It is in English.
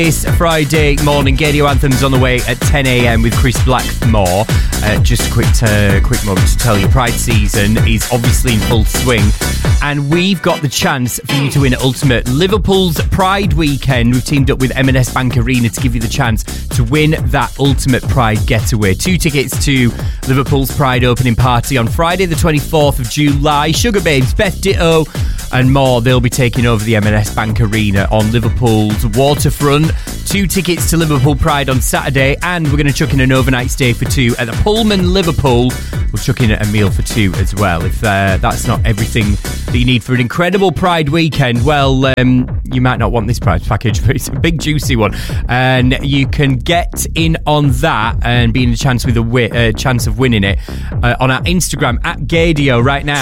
This Friday morning, Gadio Anthems on the way at 10 a.m. with Chris Blackmore. Just a quick moment to tell you, Pride season is obviously in full swing, and we've got the chance for you to win Ultimate. Liverpool's Pride weekend. We've teamed up with M&S Bank Arena to give you the chance to win that Ultimate Pride getaway. 2 tickets to Liverpool's Pride opening party on Friday the 24th of July. Sugar Babes, Beth Ditto and more. They'll be taking over the M&S Bank Arena on Liverpool's waterfront. 2 tickets to Liverpool Pride on Saturday, and we're going to chuck in an overnight stay for 2 at the Pullman Liverpool. We'll chuck in a meal for 2 as well. If that's not everything that you need for an incredible Pride weekend, well, you might not want this prize package, but it's a big juicy one, and you can get in on that and be in a chance with chance of winning it on our Instagram at Gadio right now.